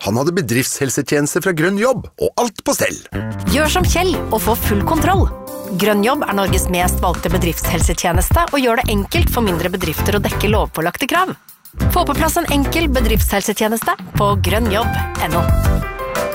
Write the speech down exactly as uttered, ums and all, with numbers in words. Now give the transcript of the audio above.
Han hadde bedriftshelsetjeneste fra Grønn Jobb, og alt på stell. Gjør som Kjell og få full kontroll. Grønn Jobb er Norges mest valgte bedriftshelsetjeneste og gjør det enkelt for mindre bedrifter å dekke lovpålagte krav. Få på plass en enkel bedriftshelsetjeneste på grønnjobb punktum no.